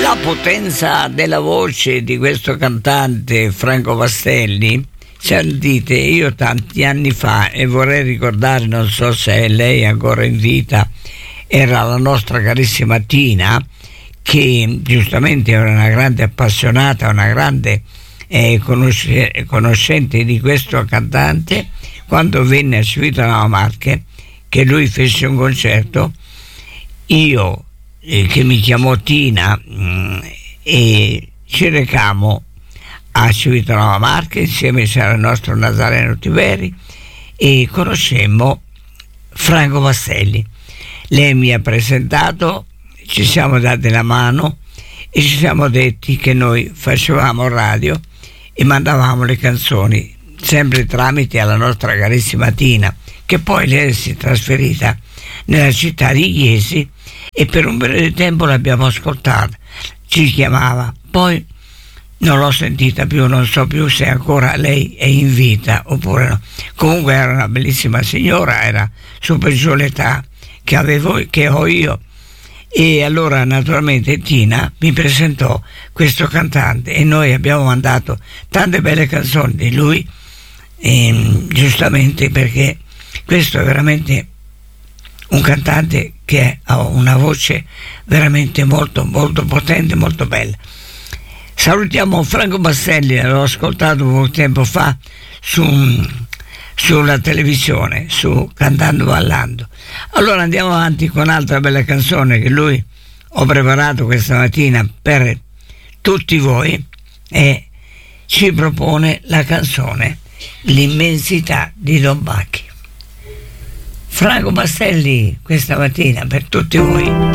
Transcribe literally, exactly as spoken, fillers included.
La potenza della voce di questo cantante Franco Vastelli, sentite, io tanti anni fa, e vorrei ricordare, non so se lei è ancora in vita, era la nostra carissima Tina, che giustamente era una grande appassionata, una grande eh, conosce, conoscente di questo cantante. Quando venne a Civitanovo Marche, che lui fece un concerto, io eh, che mi chiamò Tina mh, e ci recamo a Civitanovo Marche, insieme c'era il nostro Nazareno Tiberi, e conoscemmo Franco Vastelli. Lei mi ha presentato, ci siamo dati la mano e ci siamo detti che noi facevamo radio e mandavamo le canzoni sempre tramite alla nostra carissima Tina, che poi lei si è trasferita nella città di Chiesi e per un periodo di tempo l'abbiamo ascoltata, ci chiamava, poi non l'ho sentita più, non so più se ancora lei è in vita oppure no. Comunque era una bellissima signora, era su per giù l'età che avevo, che ho io. E allora naturalmente Tina mi presentò questo cantante e noi abbiamo mandato tante belle canzoni di lui, e, giustamente perché questo è veramente un cantante che ha una voce veramente molto molto potente, molto bella. Salutiamo Franco Vastelli, l'ho ascoltato poco tempo fa su, sulla televisione, su Cantando Ballando. Allora andiamo avanti con un'altra bella canzone che lui ho preparato questa mattina per tutti voi, e ci propone la canzone L'immensità di Don Bacchi. Franco Vastelli questa mattina per tutti voi.